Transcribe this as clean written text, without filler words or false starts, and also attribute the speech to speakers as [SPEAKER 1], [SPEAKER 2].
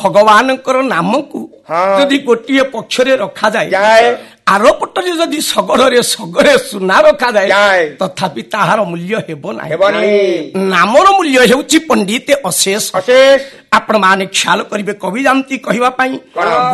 [SPEAKER 1] ଭଗବାନଙ୍କର ନାମକୁ ଯଦି ଗୋଟିଏ ପକ୍ଷରେ ରଖାଯାଏ ଆର ପଟରେ ଯଦି ସଗରେ ସୁନା ରଖାଯାଏ ତଥାପି ତାହାର ମୂଲ୍ୟ ହେବ ନାହିଁ। ନାମର ମୂଲ୍ୟ ହେଉଛି ପଣ୍ଡିତ ଅଶେଷ। ଆପଣମାନେ ଖ୍ୟାଲ କରିବେ କବି ଯାଆନ୍ତି କହିବା ପାଇଁ